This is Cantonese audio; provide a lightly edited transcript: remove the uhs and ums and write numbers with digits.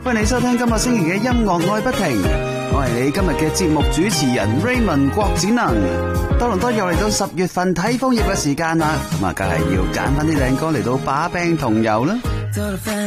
歡迎你收聽今個星期嘅音樂愛不停，我係你今日嘅節目主持人 Raymond 郭展能。多倫多又嚟到10月份睇楓葉嘅時間啦，咁啊，梗係要揀翻啲靚歌嚟到把柄同遊啦。